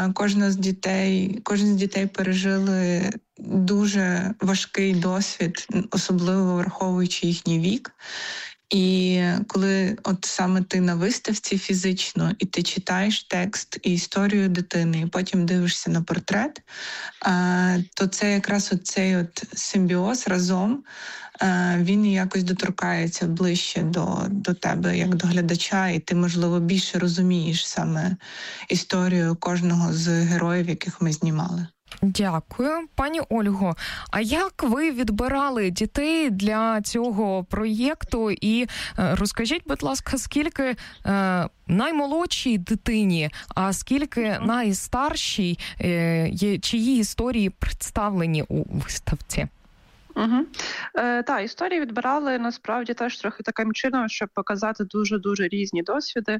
кожен з дітей пережили дуже важкий досвід, особливо враховуючи їхній вік. І коли от саме ти на виставці фізично, і ти читаєш текст і історію дитини, і потім дивишся на портрет, то це якраз цей симбіоз разом, він якось доторкається ближче до тебе, як до глядача, і ти, можливо, більше розумієш саме історію кожного з героїв, яких ми знімали. Дякую. Пані Ольго, а як ви відбирали дітей для цього проєкту? І розкажіть, будь ласка, скільки наймолодшій дитині, а скільки найстаршій, чиї історії представлені у виставці? Так, історії відбирали насправді теж трохи таким чином, щоб показати дуже-дуже різні досвіди,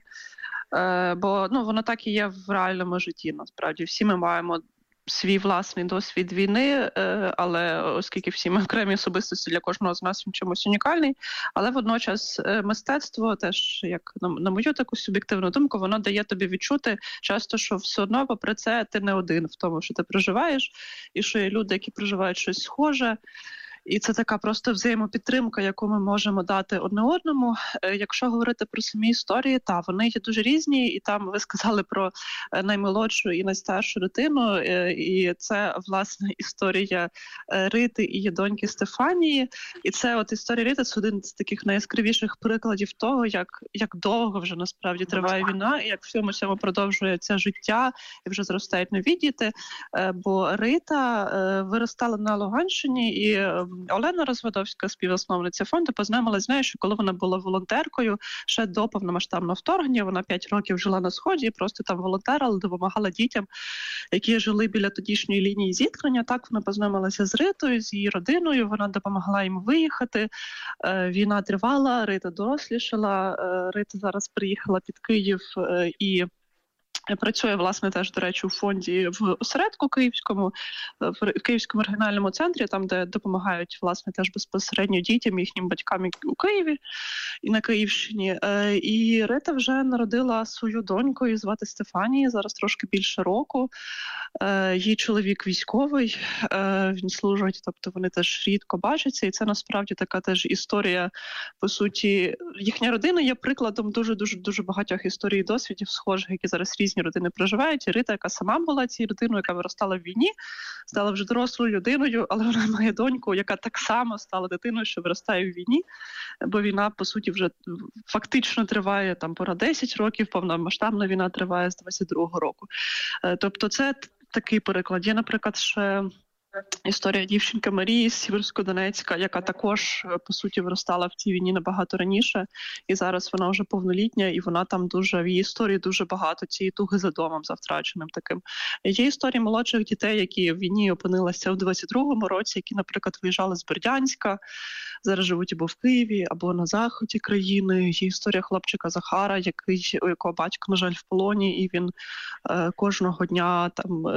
бо воно так і є в реальному житті, насправді. Всі ми маємо свій власний досвід війни, але оскільки всі ми окремі особистості, для кожного з нас він чомусь унікальний, але водночас мистецтво теж, як на мою таку суб'єктивну думку, воно дає тобі відчути часто, що все одно, попри це, ти не один в тому, що ти проживаєш, і що є люди, які проживають щось схоже. І це така просто взаємопідтримка, яку ми можемо дати одне одному. Якщо говорити про самі історії, вони є дуже різні, і там ви сказали про наймолодшу і найстаршу дитину, і це, власне, історія Рити і її доньки Стефанії. І це історія Рити – це один з таких найяскравіших прикладів того, як довго вже насправді триває війна, і як в цьому продовжується життя, і вже зростають нові діти. Бо Рита виростала на Луганщині, і Олена Розвадовська, співзасновниця фонду, познайомилася з нею, що коли вона була волонтеркою, ще до повномасштабного вторгнення, вона 5 років жила на Сході і просто там волонтерила, допомагала дітям, які жили біля тодішньої лінії зіткнення. Так вона познайомилася з Ритою, з її родиною, вона допомогла їм виїхати. Війна тривала, Рита дорослішала, Рита зараз приїхала під Київ і працює, власне, теж, до речі, у фонді в осередку Київському, в Київському регіональному центрі, там, де допомагають, власне, теж безпосередньо дітям, їхнім батькам у Києві і на Київщині. І Рита вже народила свою доньку, її звати Стефанія, зараз трошки більше року. Її чоловік військовий, він служить, тобто вони теж рідко бачаться, і це насправді така теж історія, по суті, їхня родина є прикладом дуже багатьох історій і досвідів схожих, які зараз різні родини проживають. І Рита, яка сама була цією дитиною, яка виростала в війні, стала вже дорослою людиною, але вона має доньку, яка так само стала дитиною, що виростає в війні, бо війна, по суті, вже фактично триває понад 10 років, повномасштабна війна триває з 22-го року. Тобто це такий переклад. Є, наприклад, ще історія дівчинки Марії з Сіверськодонецька, яка також, по суті, виростала в цій війні набагато раніше, і зараз вона вже повнолітня, і вона там в її історії дуже багато цієї туги за домом, за втраченим таким. Є історії молодших дітей, які в війні опинилися у 22-му році, які, наприклад, виїжджали з Бердянська, зараз живуть або в Києві, або на заході країни. Є історія хлопчика Захара, у якого батько, на жаль, в полоні, і він кожного дня,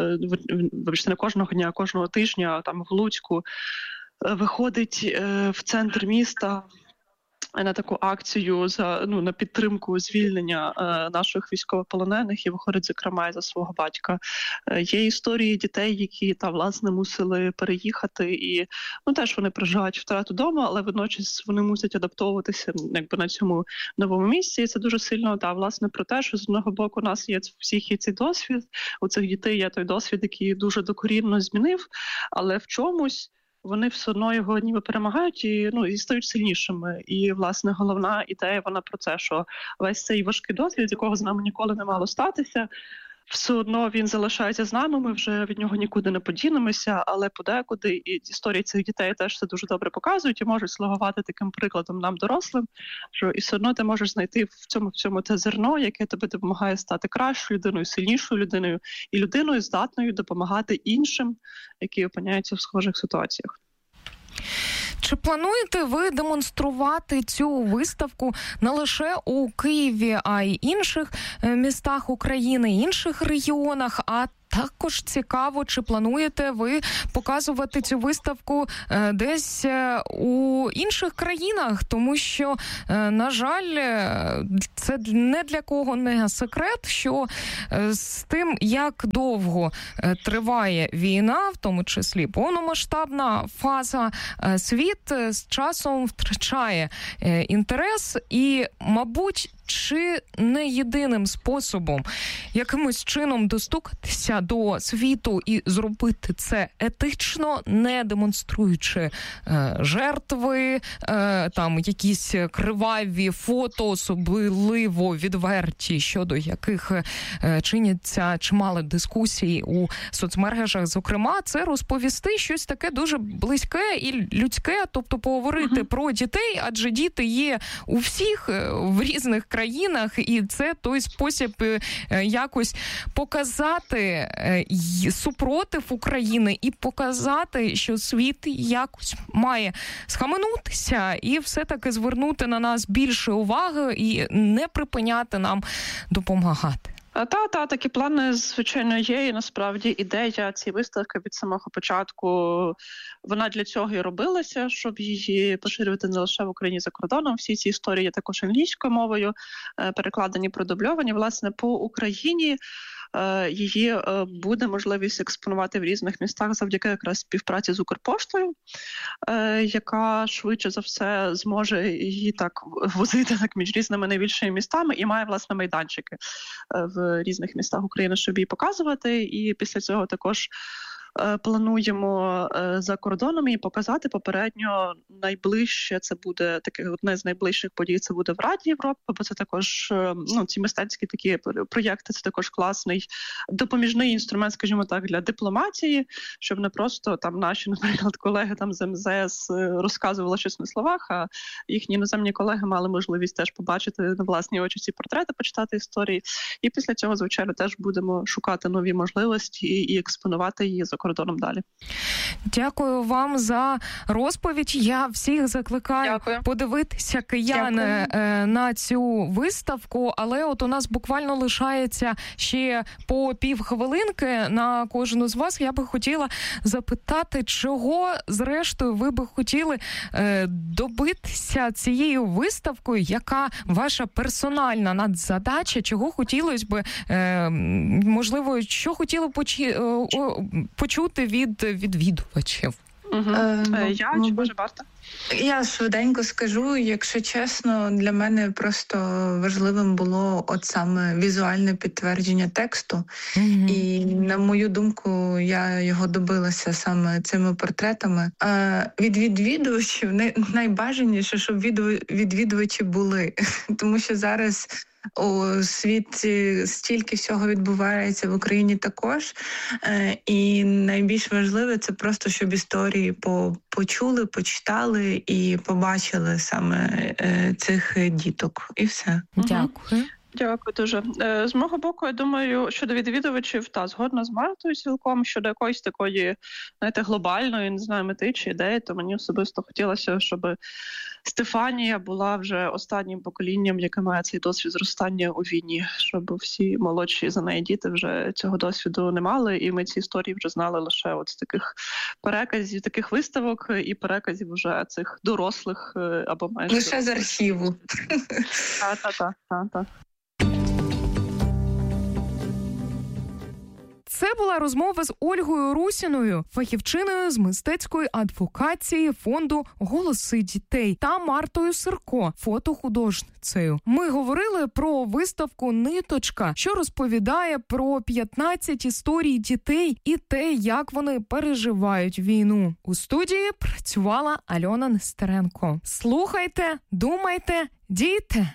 не кожного дня, а кожного тижня там в Луцьку виходить в центр міста на таку акцію на підтримку звільнення наших військовополонених, і виходить, зокрема, і за свого батька. Є історії дітей, які власне мусили переїхати, і теж вони проживають втрату дому, але водночас вони мусять адаптовуватися на цьому новому місці. І це дуже сильно власне про те, що з одного боку у нас є всіх і цей досвід, у цих дітей є той досвід, який дуже докорінно змінив, але в чомусь вони все одно його ніби перемагають і стають сильнішими. І, власне, головна ідея, вона про це, що весь цей важкий досвід, з якого з нами ніколи не мало статися, все одно він залишається з нами, ми вже від нього нікуди не подінемося, але подекуди і історії цих дітей теж це дуже добре показують і можуть слугувати таким прикладом нам, дорослим, що і все одно ти можеш знайти в цьому те зерно, яке тобі допомагає стати кращою людиною, сильнішою людиною і людиною, здатною допомагати іншим, які опиняються в схожих ситуаціях. Чи плануєте ви демонструвати цю виставку не лише у Києві, а й інших містах України, інших регіонах, а також цікаво, чи плануєте ви показувати цю виставку десь у інших країнах, тому що, на жаль, це не для кого не секрет, що з тим, як довго триває війна, в тому числі повномасштабна фаза, світ з часом втрачає інтерес і, мабуть, чи не єдиним способом якимось чином достукатися до світу і зробити це етично, не демонструючи жертви, там якісь криваві фото, особливо відверті, щодо яких чиняться чимало дискусій у соцмережах. Зокрема, це розповісти щось таке дуже близьке і людське, тобто поговорити про дітей, адже діти є у всіх в різних країнах, і це той спосіб якось показати супротив України і показати, що світ якось має схаменутися і все-таки звернути на нас більше уваги і не припиняти нам допомагати. Такі плани, звичайно, є, і насправді ідея цієї виставки від самого початку, вона для цього і робилася, щоб її поширювати не лише в Україні, за кордоном. Всі ці історії є також англійською мовою, перекладені, продубльовані. Власне, по Україні її буде можливість експонувати в різних містах завдяки якраз співпраці з Укрпоштою, яка швидше за все зможе її так возити так між різними найбільшими містами і має, власне, майданчики в різних містах України, щоб її показувати. І після цього також плануємо за кордоном її показати. Попередньо найближче це буде таке одне з найближчих подій, це буде в Раді Європи, бо це також ці мистецькі такі проєкти, це також класний допоміжний інструмент, скажімо так, для дипломатії, щоб не просто там наші, наприклад, колеги там з МЗС розказували щось на словах, а їхні іноземні колеги мали можливість теж побачити на власні очі ці портрети, почитати історії. І після цього, звичайно, теж будемо шукати нові можливості і експонувати її за кордоном далі. Дякую вам за розповідь. Я всіх закликаю подивитися, кияни, на цю виставку, але от у нас буквально лишається ще по півхвилинки на кожну з вас. Я би хотіла запитати, чого, зрештою, ви би хотіли добитися цією виставкою, яка ваша персональна надзадача, чого хотілося би, можливо, що хотіли почути від відвідувачів? Я швиденько скажу, якщо чесно, для мене просто важливим було от саме візуальне підтвердження тексту. І, на мою думку, я його добилася саме цими портретами. Від відвідувачів найбажаніше, щоб відвідувачі були. Тому що зараз у світі стільки всього відбувається, в Україні також. І найбільш важливе – це просто, щоб історії почули, почитали і побачили саме цих діток. І все. Дякую. Дякую дуже. З мого боку, я думаю, щодо відвідувачів, згодна з Мартою цілком, щодо якоїсь такої, глобальної, не знаю, мети чи ідеї, то мені особисто хотілося, щоб Стефанія була вже останнім поколінням, яке має цей досвід зростання у війні, щоб всі молодші за неї діти вже цього досвіду не мали, і ми ці історії вже знали лише от з таких переказів, таких виставок і переказів вже цих дорослих або майже... Лише з архіву. Так. Це була розмова з Ольгою Русіною, фахівчиною з мистецької адвокації фонду «Голоси дітей» та Мартою Сирко, фотохудожницею. Ми говорили про виставку «Ниточка», що розповідає про 15 історій дітей і те, як вони переживають війну. У студії працювала Альона Нестеренко. Слухайте, думайте, дійте!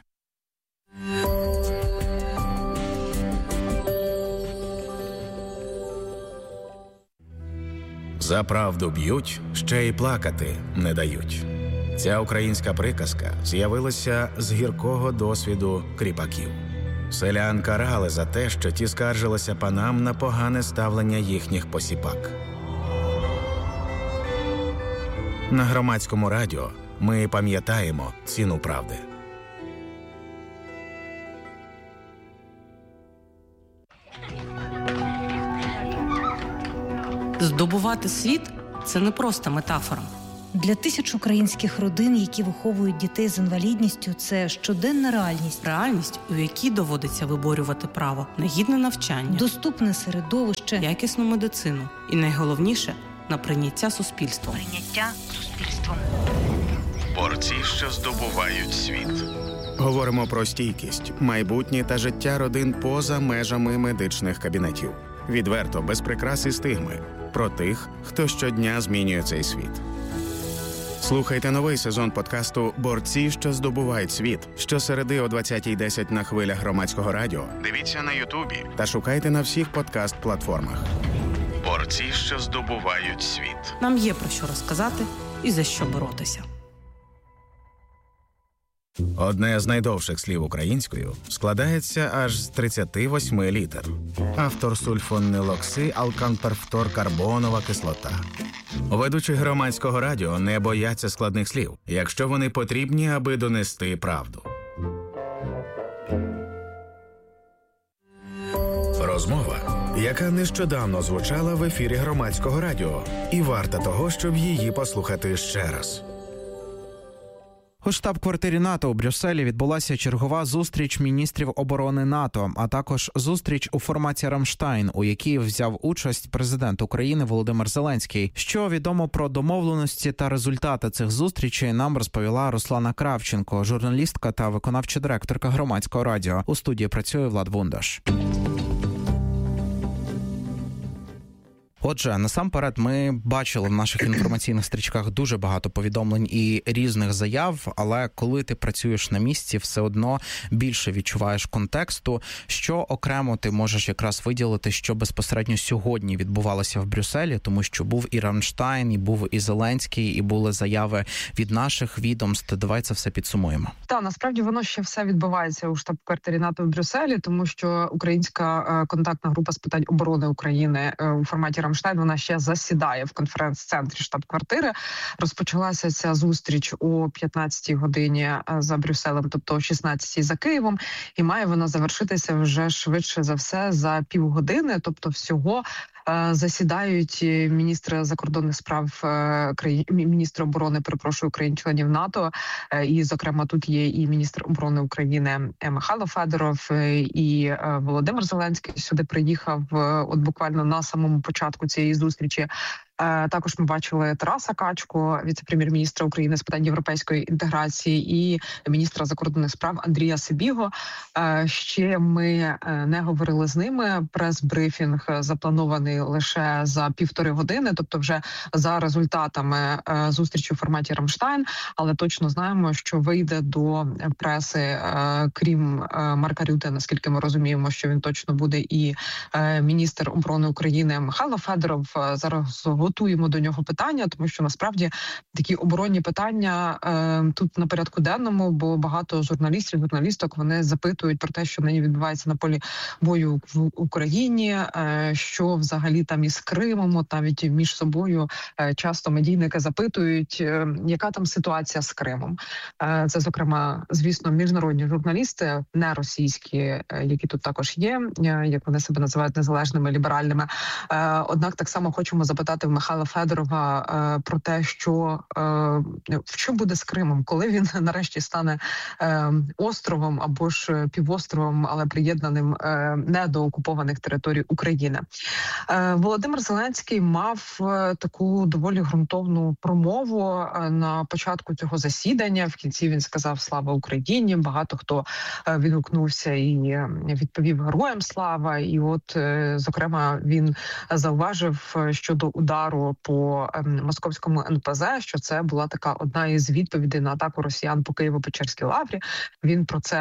За правду б'ють, ще й плакати не дають. Ця українська приказка з'явилася з гіркого досвіду кріпаків. Селян карали за те, що ті скаржилися панам на погане ставлення їхніх посіпак. На Громадському радіо ми пам'ятаємо ціну правди. Здобувати світ – це не просто метафора. Для тисяч українських родин, які виховують дітей з інвалідністю, це щоденна реальність. Реальність, у якій доводиться виборювати право на гідне навчання, доступне середовище, якісну медицину і, найголовніше, на прийняття суспільством. Борці, що здобувають світ. Говоримо про стійкість, майбутнє та життя родин поза межами медичних кабінетів. Відверто, без прикрас і стигми. Про тих, хто щодня змінює цей світ. Слухайте новий сезон подкасту «Борці, що здобувають світ» щосереди о 20:10 на хвилях Громадського радіо. Дивіться на Ютубі та шукайте на всіх подкаст-платформах. Борці, що здобувають світ. Нам є про що розказати і за що боротися. Одне з найдовших слів українською складається аж з 38 літер. Автор сульфонилоксиалканперфторкарбонова кислота. Ведучі Громадського радіо не бояться складних слів, якщо вони потрібні, аби донести правду. Розмова, яка нещодавно звучала в ефірі Громадського радіо, і варта того, щоб її послухати ще раз. У штаб-квартирі НАТО у Брюсселі відбулася чергова зустріч міністрів оборони НАТО, а також зустріч у форматі «Рамштайн», у якій взяв участь президент України Володимир Зеленський. Що відомо про домовленості та результати цих зустрічей, нам розповіла Руслана Кравченко, журналістка та виконавча директорка Громадського радіо. У студії працює Влад Бундаш. Отже, насамперед, ми бачили в наших інформаційних стрічках дуже багато повідомлень і різних заяв, але коли ти працюєш на місці, все одно більше відчуваєш контексту. Що окремо ти можеш якраз виділити, що безпосередньо сьогодні відбувалося в Брюсселі, тому що був і Рамштайн, і був і Зеленський, і були заяви від наших відомств. Давай це все підсумуємо. Так, насправді воно ще все відбувається у штаб-квартирі НАТО в Брюсселі, тому що українська контактна група з питань оборони України у форматі Рамштайн, вона ще засідає в конференц-центрі штаб-квартири. Розпочалася ця зустріч о 15-й годині за Брюсселем, тобто о 16-й за Києвом, і має вона завершитися вже швидше за все за півгодини, тобто всього засідають міністри закордонних справ міністр оборони, країн-членів НАТО, і, зокрема, тут є і міністр оборони України Михайло Федоров, і Володимир Зеленський сюди приїхав от буквально на самому початку цієї зустрічі. Також ми бачили Тараса Качку, віце-прем'єр-міністра України з питань європейської інтеграції, і міністра закордонних справ Андрія Сибігу. Ще ми не говорили з ними. Прес-брифінг запланований лише за півтори години, тобто вже за результатами зустрічі у форматі Рамштайн, але точно знаємо, що вийде до преси, крім Марка Рюте, наскільки ми розуміємо, що він точно буде, і міністр оборони України Михайло Федоров. Зараз готуємо до нього питання, тому що насправді такі оборонні питання тут на порядку денному, бо багато журналісток, вони запитують про те, що нині відбувається на полі бою в Україні, що взагалі там із Кримом, навіть між собою часто медійники запитують, яка там ситуація з Кримом. Це, зокрема, звісно, міжнародні журналісти, не російські, які тут також є, як вони себе називають, незалежними, ліберальними. Однак так само хочемо запитати в Михайла Федорова про те, що буде з Кримом, коли він нарешті стане островом або ж півостровом, але приєднаним не до окупованих територій України. Володимир Зеленський мав таку доволі ґрунтовну промову на початку цього засідання. В кінці він сказав «Слава Україні!». Багато хто відгукнувся і відповів «Героям слава!». І от, зокрема, він зауважив щодо удару по московському НПЗ, що це була така одна із відповідей на атаку росіян по Києво-Печерській лаврі. Він про це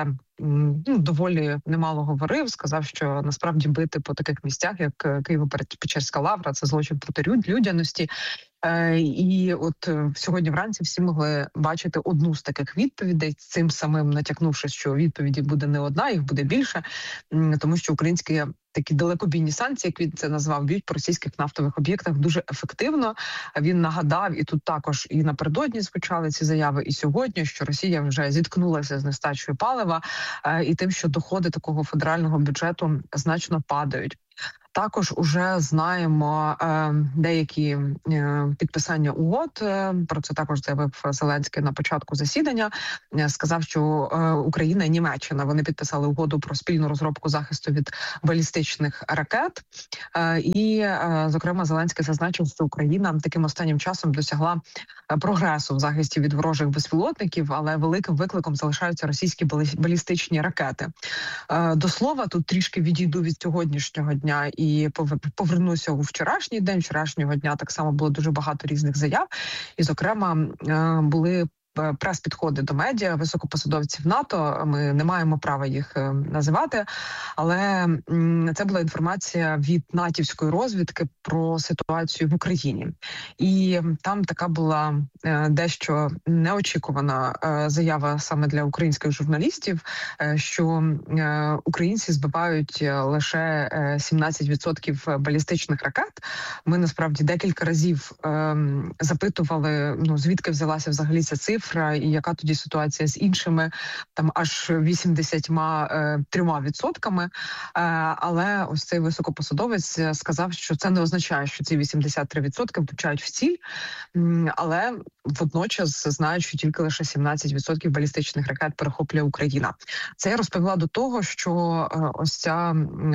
доволі немало говорив, сказав, що насправді бити по таких місцях, як Києво-Печерська лавра, це злочин проти людяності. І от сьогодні вранці всі могли бачити одну з таких відповідей, цим самим натякнувши, що відповіді буде не одна, їх буде більше, тому що українські такі далекобійні санкції, як він це назвав, б'ють по російських нафтових об'єктах дуже ефективно. Він нагадав, і тут також і напередодні звучали ці заяви, і сьогодні, що Росія вже зіткнулася з нестачею палива і тим, що доходи такого федерального бюджету значно падають. Також уже знаємо деякі підписання угод. Про це також заявив Зеленський на початку засідання. Сказав, що Україна і Німеччина, вони підписали угоду про спільну розробку захисту від балістичних ракет. І, зокрема, Зеленський зазначив, що Україна таким останнім часом досягла прогресу в захисті від ворожих безпілотників, але великим викликом залишаються російські балістичні ракети. До слова, тут трішки відійду від сьогоднішнього дня і повернуся у вчорашній день. Вчорашнього дня так само було дуже багато різних заяв. І, зокрема, були прес-підходи до медіа, високопосадовців НАТО. Ми не маємо права їх називати, але це була інформація від натівської розвідки про ситуацію в Україні. І там така була дещо неочікувана заява саме для українських журналістів, що українці збивають лише 17% балістичних ракет. Ми насправді декілька разів запитували, звідки взялася взагалі ця цифра, і яка тоді ситуація з іншими, там аж 83%. Але ось цей високопосадовець сказав, що це не означає, що ці 83% влучають в ціль, але водночас знають, що тільки лише 17% балістичних ракет перехоплює Україна. Це я розповіла до того, що ось ця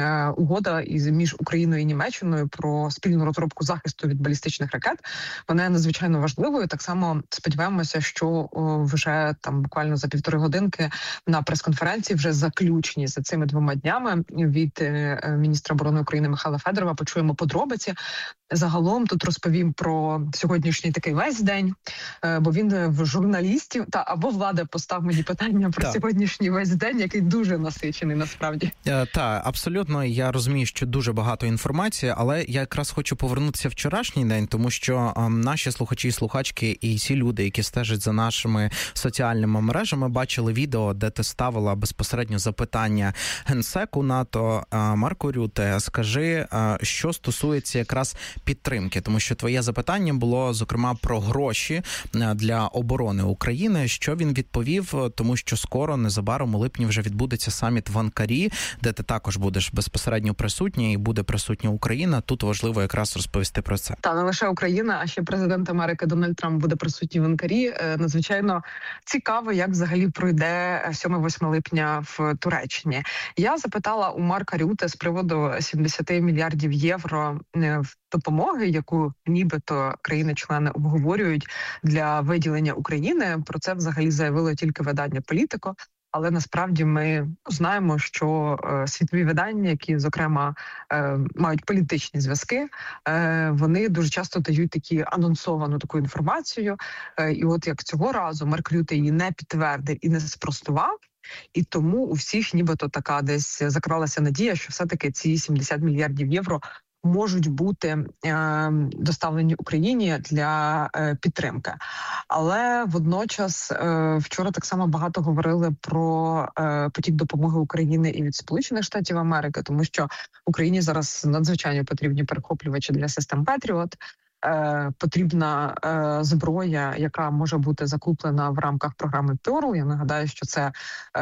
угода між Україною і Німеччиною про спільну розробку захисту від балістичних ракет, вона є надзвичайно важливою. Так само сподіваємося, що вже там буквально за 1,5 годинки на прес-конференції, вже заключні за цими 2 днями, від міністра оборони України Михайла Федорова почуємо подробиці. Загалом тут розповім про сьогоднішній такий весь день, бо він в журналістів або влада постав мені питання про сьогоднішній весь день, який дуже насичений насправді. Так, абсолютно. Я розумію, що дуже багато інформації, але я якраз хочу повернутися в вчорашній день, тому що наші слухачі і слухачки і всі люди, які стежать за нашими соціальними мережами, бачили відео, де ти ставила безпосередньо запитання генсеку НАТО Марку Рюте. Скажи, що стосується якраз підтримки, тому що твоє запитання було, зокрема, про гроші для оборони України. Що він відповів? Тому що скоро, незабаром у липні вже відбудеться саміт в Анкарі, де ти також будеш безпосередньо присутній і буде присутня Україна. Тут важливо якраз розповісти про це. Та не лише Україна, а ще президент Америки Дональд Трамп буде присутній в Анкарі. Надзвичайно цікаво, як взагалі пройде 7-8 липня в Туреччині. Я запитала у Марка Рюте з приводу 70 мільярдів євро в допомоги, яку нібито країни-члени обговорюють для виділення України. Про це взагалі заявило тільки видання «Політико». Але насправді ми знаємо, що світові видання, які, зокрема, мають політичні зв'язки, вони дуже часто дають анонсовану таку інформацію. І от як цього разу Марк Рюте її не підтвердив і не спростував, і тому у всіх нібито така десь закралася надія, що все-таки ці 70 мільярдів євро можуть бути доставлені Україні для підтримки. Але водночас вчора так само багато говорили про потік допомоги України і від Сполучених Штатів Америки, тому що Україні зараз надзвичайно потрібні перехоплювачі для систем Петріот. Потрібна зброя, яка може бути закуплена в рамках програми Pearl. Я нагадаю, що це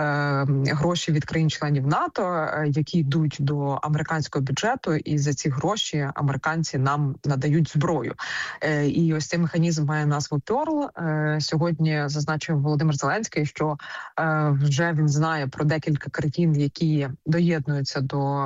гроші від країн-членів НАТО, які йдуть до американського бюджету, і за ці гроші американці нам надають зброю. І ось цей механізм має назву Pearl. Сьогодні зазначив Володимир Зеленський, що вже він знає про декілька країн, які доєднуються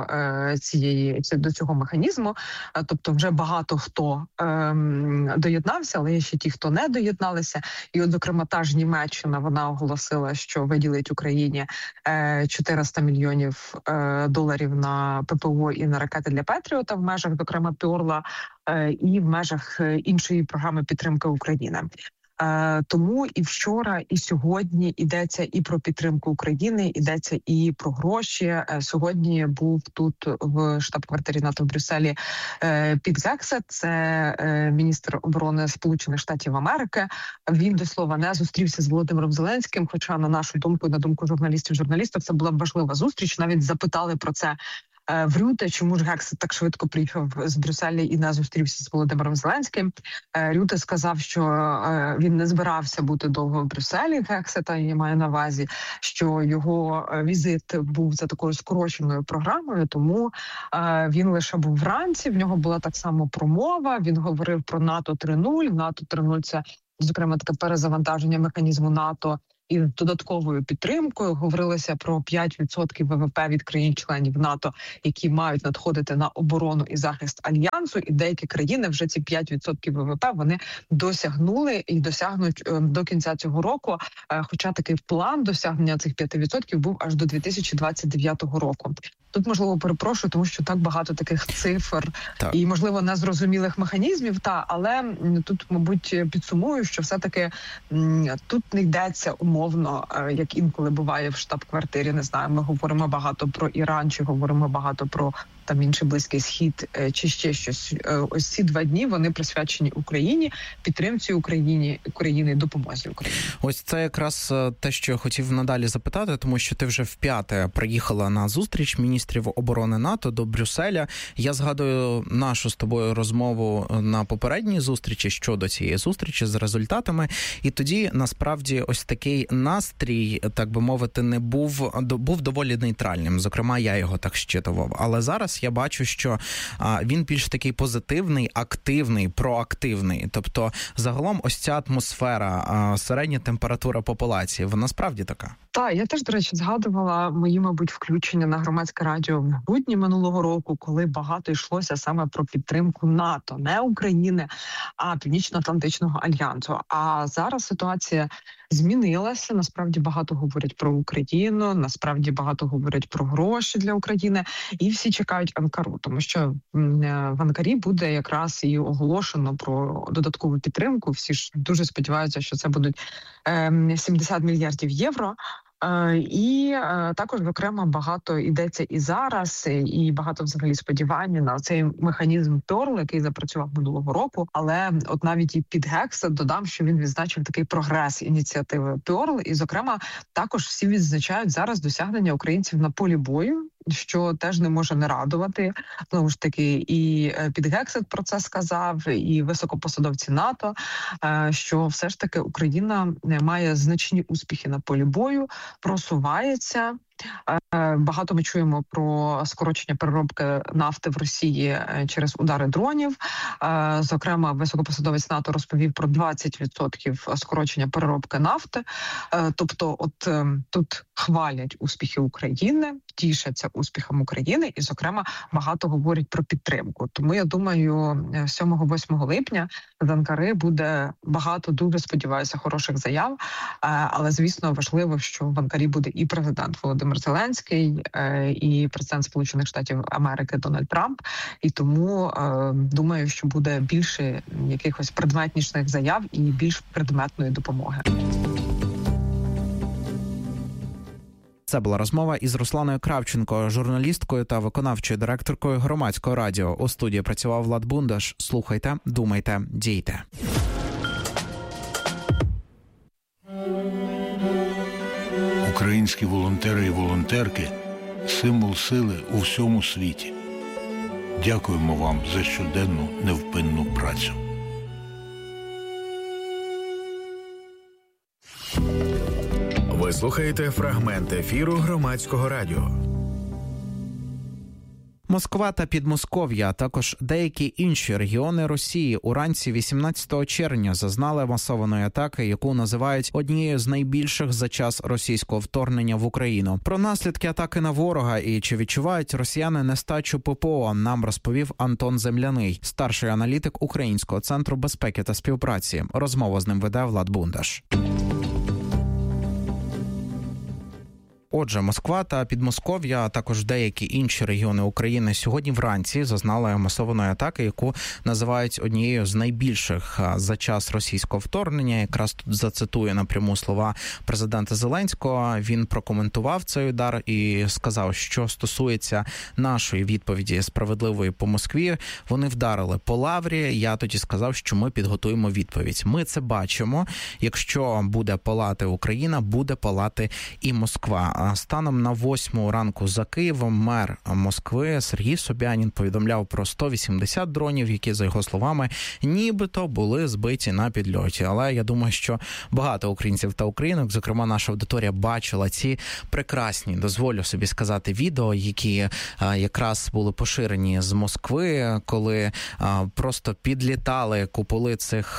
до цього механізму. Тобто вже багато хто доєднався, але є ще ті, хто не доєдналися. І от, зокрема, та ж Німеччина, вона оголосила, що виділить Україні 400 мільйонів доларів на ППО і на ракети для Петріота в межах, зокрема, Піорла, і в межах іншої програми підтримки України. Тому і вчора, і сьогодні йдеться і про підтримку України, йдеться і про гроші. Сьогодні був тут в штаб-квартирі НАТО в Брюсселі Піт Гексет, це міністр оборони Сполучених Штатів Америки. Він, до слова, не зустрівся з Володимиром Зеленським, хоча, на нашу думку, на думку журналістів, це була важлива зустріч. Навіть запитали про це в Рюте, чому ж Гексет так швидко приїхав з Брюсселі і не зустрівся з Володимиром Зеленським. Рюте сказав, що він не збирався бути довго в Брюсселі, Гексета, я маю на увазі, що його візит був за такою скороченою програмою, тому він лише був вранці, в нього була так само промова, він говорив про НАТО 3.0. НАТО 3.0 – це, зокрема, таке перезавантаження механізму НАТО і додатковою підтримкою. Говорилося про 5% ВВП від країн-членів НАТО, які мають надходити на оборону і захист Альянсу. І деякі країни вже ці 5% ВВП вони досягнули і досягнуть до кінця цього року. Хоча такий план досягнення цих 5% був аж до 2029 року. Тут, можливо, перепрошую, тому що так багато таких цифр і, можливо, незрозумілих механізмів, але тут, мабуть, підсумую, що все-таки тут не йдеться умовно, як інколи буває в штаб-квартирі, не знаю, ми говоримо багато про Іран, чи говоримо багато про там інший Близький Схід, чи ще щось. Ось ці 2 дні, вони присвячені Україні, підтримці України, допомозі Україні. Ось це якраз те, що я хотів надалі запитати, тому що ти вже вп'яте приїхала на зустріч міністрів оборони НАТО до Брюсселя. Я згадую нашу з тобою розмову на попередній зустрічі щодо цієї зустрічі з результатами, і тоді, насправді, ось такий настрій, так би мовити, не був доволі нейтральним. Зокрема, я його так щитував. Але зараз я бачу, що він більш такий позитивний, активний, проактивний. Тобто, загалом, ось ця атмосфера, середня температура популяції, вона справді така? Так, я теж, до речі, згадувала мої, мабуть, включення на громадське радіо в грудні минулого року, коли багато йшлося саме про підтримку НАТО, не України, а Північно-Атлантичного альянсу. А зараз ситуація змінилася. Насправді багато говорять про Україну, насправді багато говорять про гроші для України, і всі чекають Анкару, тому що в Анкарі буде якраз і оголошено про додаткову підтримку. Всі ж дуже сподіваються, що це будуть 70 мільярдів євро. І також, зокрема, багато йдеться і зараз, і багато взагалі сподівань на цей механізм ПЕРЛ, який запрацював минулого року. Але от навіть і Піт Гексет додам, що він відзначив такий прогрес ініціативи ПЕРЛ. І, зокрема, також всі відзначають зараз досягнення українців на полі бою, що теж не може не радувати. Знову ж таки, і Піт Гексет про це сказав, і високопосадовці НАТО, що все ж таки Україна має значні успіхи на полі бою, просувається. Багато ми чуємо про скорочення переробки нафти в Росії через удари дронів. Зокрема, високопосадовець НАТО розповів про 20% скорочення переробки нафти. Тобто, от тут хвалять успіхи України, тішаться успіхам України і, зокрема, багато говорять про підтримку. Тому, я думаю, 7-8 липня з Анкари буде багато, дуже сподіваюся, хороших заяв. Але, звісно, важливо, що в Анкарі буде і президент Володимир Зеленський, і президент Сполучених Штатів Америки Дональд Трамп. І тому думаю, що буде більше якихось предметніших заяв і більш предметної допомоги. Це була розмова із Русланою Кравченко, журналісткою та виконавчою директоркою Громадського радіо. У студії працював Влад Бундаш. Слухайте, думайте, дійте. Українські волонтери і волонтерки – символ сили у всьому світі. Дякуємо вам за щоденну невпинну працю. Ви слухаєте фрагмент ефіру Громадського радіо. Москва та Підмосков'я, а також деякі інші регіони Росії уранці 18 червня зазнали масованої атаки, яку називають однією з найбільших за час російського вторгнення в Україну. Про наслідки атаки на ворога і чи відчувають росіяни нестачу ППО, нам розповів Антон Земляний, старший аналітик Українського центру безпеки та співпраці. Розмову з ним веде Влад Бундаш. Отже, Москва та Підмосков'я, а також деякі інші регіони України сьогодні вранці зазнали масованої атаки, яку називають однією з найбільших за час російського вторгнення. Якраз тут зацитую напряму слова президента Зеленського. Він прокоментував цей удар і сказав, що стосується нашої відповіді справедливої по Москві. Вони вдарили по Лаврі. Я тоді сказав, що ми підготуємо відповідь. Ми це бачимо. Якщо буде палати Україна, буде палати і Москва. Станом на 8 ранку за Києвом мер Москви Сергій Собянін повідомляв про 180 дронів, які, за його словами, нібито були збиті на підльоті. Але я думаю, що багато українців та українок, зокрема наша аудиторія, бачила ці прекрасні, дозволю собі сказати, відео, які якраз були поширені з Москви, коли просто підлітали куполи цих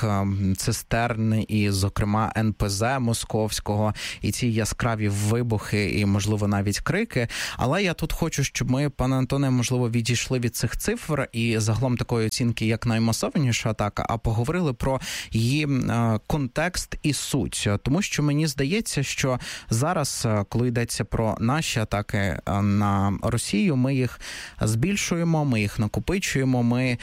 цистерн і, зокрема, НПЗ московського, і ці яскраві вибухи, і, можливо, навіть крики. Але я тут хочу, щоб ми, пане Антоне, можливо, відійшли від цих цифр і загалом такої оцінки, як наймасованіша атака, а поговорили про її контекст і суть. Тому що мені здається, що зараз, коли йдеться про наші атаки на Росію, ми їх збільшуємо, ми їх накопичуємо, ми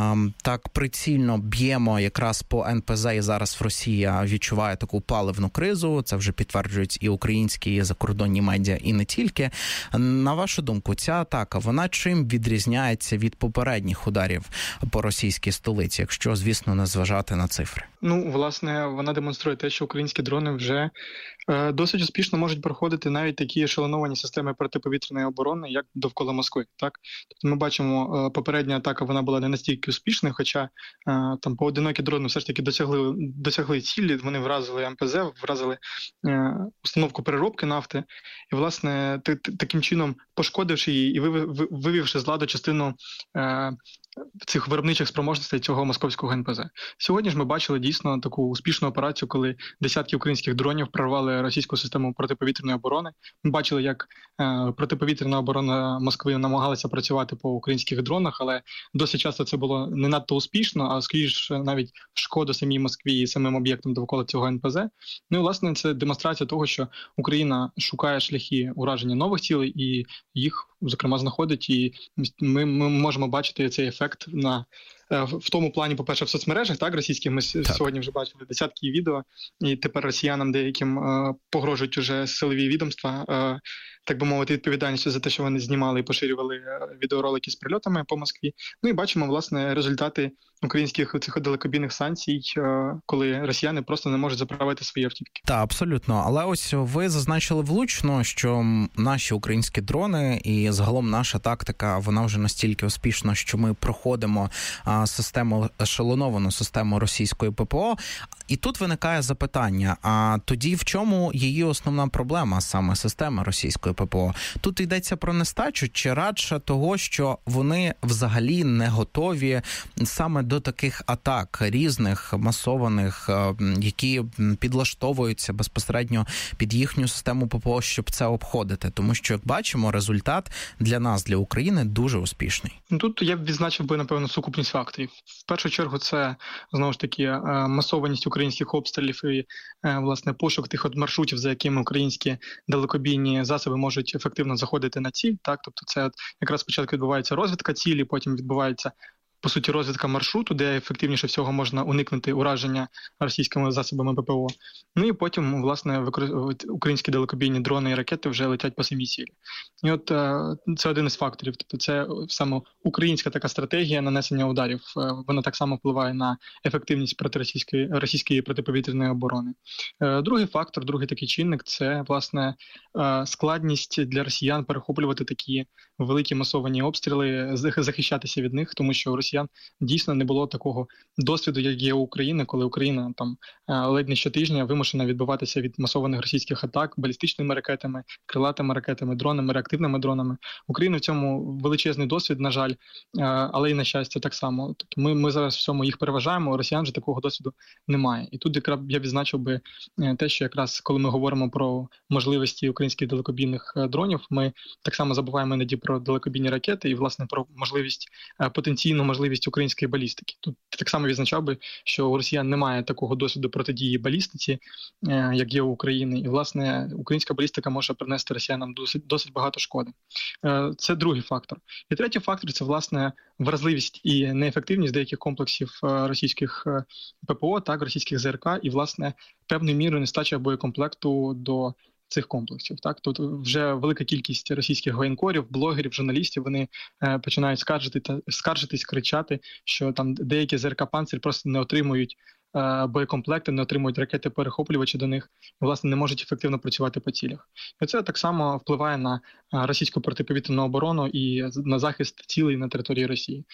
так прицільно б'ємо якраз по НПЗ, і зараз Росія відчуває таку паливну кризу, це вже підтверджують і українські, і закордонні медіа, і не тільки. На вашу думку, ця атака, вона чим відрізняється від попередніх ударів по російській столиці, якщо, звісно, не зважати на цифри? Ну, власне, вона демонструє те, що українські дрони вже досить успішно можуть проходити навіть такі ешелоновані системи протиповітряної оборони, як довкола Москви. Так, тобто ми бачимо, попередня атака вона була не настільки успішною, хоча там поодинокі дрони все ж таки досягли цілі. Вони вразили МПЗ, вразили установку переробки нафти, і власне таким чином пошкодивши її і вивівши з ладу частину цих виробничих спроможностей цього московського НПЗ. Сьогодні ж ми бачили дійсно таку успішну операцію, коли десятки українських дронів прорвали російську систему протиповітряної оборони. Ми бачили, як протиповітряна оборона Москви намагалася працювати по українських дронах, але досить часто це було не надто успішно, а скоріше навіть в шкоду самій Москві і самим об'єктам довкола цього НПЗ. Ну і, власне, це демонстрація того, що Україна шукає шляхи ураження нових цілей і їх, зокрема, знаходить, і ми можемо бачити цей ефект в тому плані, по-перше, в соцмережах, так, російських, ми сьогодні вже бачили десятки відео, і тепер росіянам деяким погрожують уже силові відомства, так би мовити, відповідальністю за те, що вони знімали і поширювали відеоролики з прильотами по Москві. Ну і бачимо, власне, результати українських цих далекобійних санкцій, коли росіяни просто не можуть заправити свої автівки. Так, абсолютно. Але ось ви зазначили влучно, що наші українські дрони і загалом наша тактика, вона вже настільки успішна, що ми проходимо систему, ешелоновану систему російської ППО. І тут виникає запитання, а тоді в чому її основна проблема, саме системи російської ППО? Тут йдеться про нестачу чи радше того, що вони взагалі не готові саме до таких атак різних, масованих, які підлаштовуються безпосередньо під їхню систему ППО, щоб це обходити? Тому що, як бачимо, результат для нас, для України, дуже успішний. Тут я б відзначив би, напевно, сукупність факторів. В першу чергу це, знову ж таки, масованість українських обстрілів і, власне, пошук тих от маршрутів, за якими українські далекобійні засоби можуть ефективно заходити на ціль. Так? Тобто це якраз спочатку відбувається розвідка цілі, потім відбувається, по суті, розвідка маршруту, де ефективніше всього можна уникнути ураження російськими засобами ППО. Ну і потім, власне, українські далекобійні дрони і ракети вже летять по самій цілі. І от це один із факторів. Тобто це саме українська така стратегія нанесення ударів. Вона так само впливає на ефективність російської протиповітряної оборони. Другий фактор, другий такий чинник – це, власне, складність для росіян перехоплювати такі великі масовані обстріли, захищатися від них, тому що у росіян дійсно не було такого досвіду, як є у України, коли Україна там ледь не щотижня вимушена відбиватися від масованих російських атак балістичними ракетами, крилатими ракетами, дронами, реактивними дронами. Україна в цьому величезний досвід, на жаль, але і на щастя так само. Тобто ми зараз в цьому їх переважаємо, у росіян же такого досвіду немає. І тут якраз я відзначив би те, що якраз коли ми говоримо про можливості українських далекобійних дронів, ми так само забуваємо іноді про далекобійні ракети і, власне, про потенційну можливість важливість української балістики. Тут так само відзначав би, що у росіян немає такого досвіду протидії балістиці, як є у України. І, власне, українська балістика може принести росіянам досить багато шкоди. Це другий фактор. І третій фактор – це, власне, вразливість і неефективність деяких комплексів російських ППО, так, російських ЗРК, і, власне, певною мірою нестача боєкомплекту до цих комплексів. Так, тут вже велика кількість російських воєнкорів, блогерів, журналістів, вони починають скаржитись, кричати, що там деякі ЗРК «Панцир» просто не отримують боєкомплекти, не отримують ракети-перехоплювачі до них і, власне, не можуть ефективно працювати по цілях. І це так само впливає на російську протиповітряну оборону і на захист цілей на території Росії.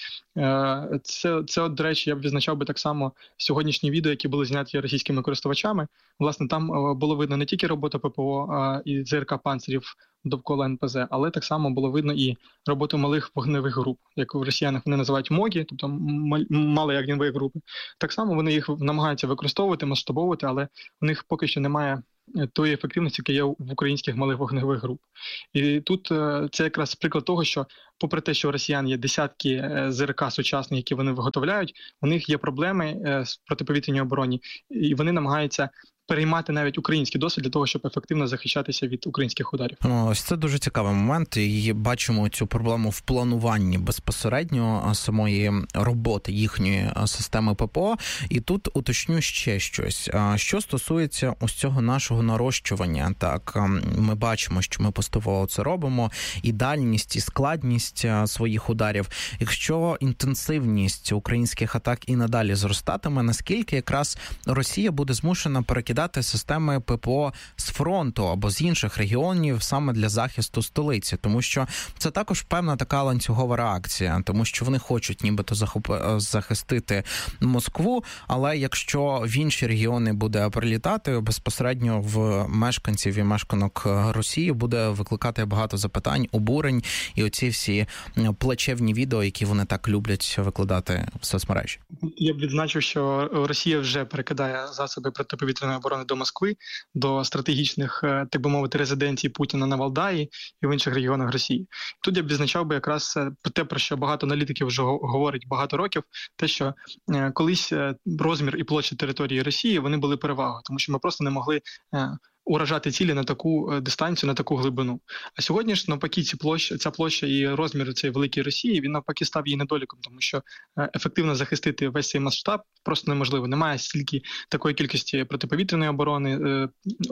Це, до речі, я б відзначав би так само сьогоднішні відео, які були зняті російськими користувачами. Власне, там було видно не тільки робота ППО і ЗРК «Панцирів» довкола НПЗ, але так само було видно і роботу малих вогневих груп, як у росіянах вони називають МОГі, тобто малі огневі групи. Так само вони їх намагаються використовувати, масштабовувати, але у них поки що немає тої ефективності, яка є в українських малих вогневих груп. І тут це якраз приклад того, що попри те, що у росіян є десятки ЗРК сучасних, які вони виготовляють, у них є проблеми з протиповітряній обороні, і вони намагаються переймати навіть український досвід для того, щоб ефективно захищатися від українських ударів. Ось це дуже цікавий момент. І бачимо цю проблему в плануванні безпосередньо самої роботи їхньої системи ППО. І тут уточню ще щось. Що стосується ось цього нашого нарощування, так, ми бачимо, що ми поступово це робимо, і дальність, і складність своїх ударів. Якщо інтенсивність українських атак і надалі зростатиме, наскільки якраз Росія буде змушена перекидати системи ППО з фронту або з інших регіонів саме для захисту столиці, тому що це також певна така ланцюгова реакція, тому що вони хочуть нібито захистити Москву, але якщо в інші регіони буде прилітати, безпосередньо в мешканців і мешканок Росії буде викликати багато запитань, обурень і оці всі плачевні відео, які вони так люблять викладати в соцмережі. Я б відзначив, що Росія вже перекидає засоби протиповітряної оборони до Москви, до стратегічних, так би мовити, резиденцій Путіна на Валдаї і в інших регіонах Росії. Тут я б відзначав би якраз те, про що багато аналітиків вже говорять багато років, те, що колись розмір і площа території Росії, вони були перевагою, тому що ми просто не могли уражати цілі на таку дистанцію, на таку глибину. А сьогодні ж, навпаки, ця площа і розмір цієї великої Росії, він навпаки став її недоліком, тому що ефективно захистити весь цей масштаб просто неможливо. Немає стільки такої кількості протиповітряної оборони,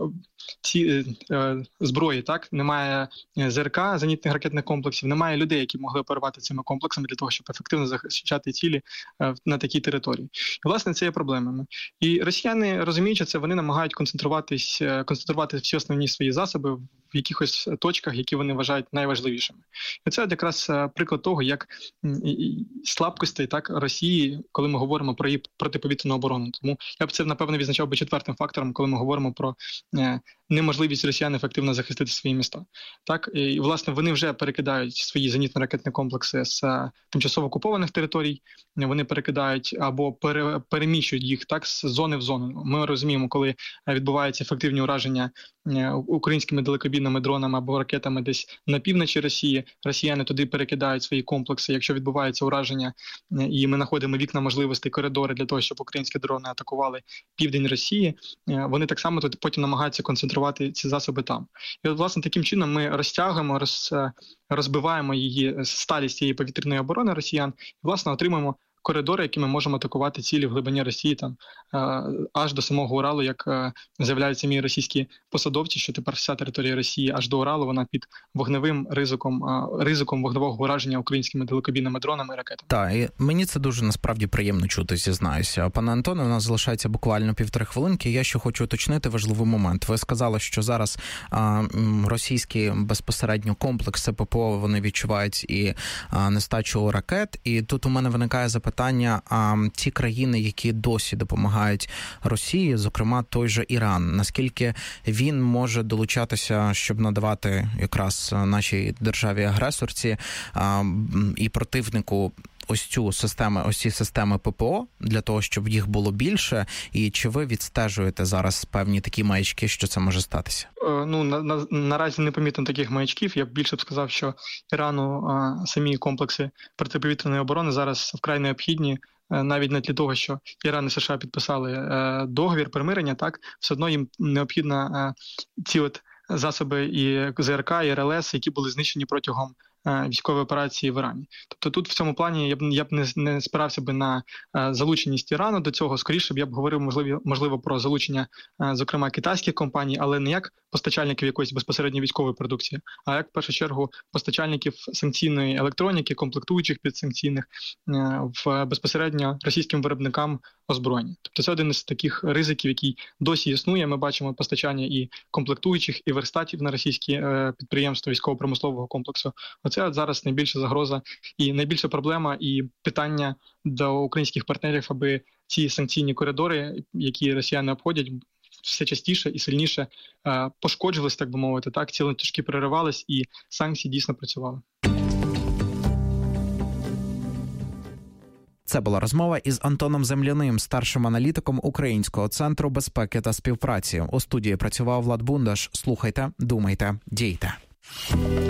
зброї, так? Немає ЗРК, зенітних ракетних комплексів, немає людей, які могли оперувати цими комплексами для того, щоб ефективно захищати цілі на такій території. І, власне, це є проблемами. І росіяни, розуміючи це, вони намагають концентрувати всі основні свої засоби в якихось точках, які вони вважають найважливішими. І це якраз приклад того, як слабкостей так Росії, коли ми говоримо про її протиповітряну оборону. Тому я б це, напевно, відзначав би четвертим фактором, коли ми говоримо про неможливість росіян ефективно захистити свої міста. Так, і, власне, вони вже перекидають свої зенітно-ракетні комплекси з тимчасово окупованих територій, вони перекидають або переміщують їх так з зони в зону. Ми розуміємо, коли відбуваються ефективні ураження українськими далекобійними дронами або ракетами десь на півночі Росії, росіяни туди перекидають свої комплекси. Якщо відбувається ураження і ми знаходимо вікна можливостей, коридори для того, щоб українські дрони атакували південь Росії, вони так само тут потім намагаються концентрувати ці засоби там. І от, власне, таким чином ми розтягуємо, розбиваємо її сталість цієї повітряної оборони росіян і, власне, отримуємо коридори, які ми можемо атакувати цілі в глибині Росії там аж до самого Уралу, як заявляють самі російські посадовці, що тепер вся територія Росії аж до Уралу, вона під вогневим ризиком вогневого ураження українськими далекобійними дронами і ракетами. Так, і мені це дуже насправді приємно чути, зізнаюся. Пане Антоне, у нас залишається буквально 1,5 хвилинки. Я ще хочу уточнити важливий момент. Ви сказали, що зараз російські безпосередньо комплекси ППО, вони відчувають і нестачу ракет. І тут у мене виникає запитання, ті країни, які досі допомагають Росії, зокрема той же Іран, наскільки він може долучатися, щоб надавати якраз нашій державі-агресорці і противнику ось ці системи ППО для того, щоб їх було більше? І чи ви відстежуєте зараз певні такі маячки, що це може статися? Наразі не помітно таких маячків. Я б більше сказав, що Ірану самі комплекси протиповітряної оборони зараз вкрай необхідні. Навіть не для того, що Іран і США підписали договір примирення, так, все одно їм необхідно ці засоби і ЗРК, і РЛС, які були знищені протягом військової операції в Ірані. Тобто тут в цьому плані я б не спирався би на залученість Ірану до цього. Скоріше б я б говорив, можливо, про залучення, зокрема, китайських компаній, але не як постачальників якоїсь безпосередньо військової продукції, а як, в першу чергу, постачальників санкційної електроніки, комплектуючих підсанкційних безпосередньо російським виробникам озброєння. Тобто це один із таких ризиків, який досі існує. Ми бачимо постачання і комплектуючих, і верстатів на російські підприємства військово-промислового комплексу. Оце зараз найбільша загроза і найбільша проблема і питання до українських партнерів, аби ці санкційні коридори, які росіяни обходять, все частіше і сильніше пошкоджувались, так би мовити, так, ці ланцюжки переривались і санкції дійсно працювали. Це була розмова із Антоном Земляним, старшим аналітиком Українського центру безпеки та співпраці. У студії працював Влад Бундаш. Слухайте, думайте, дійте.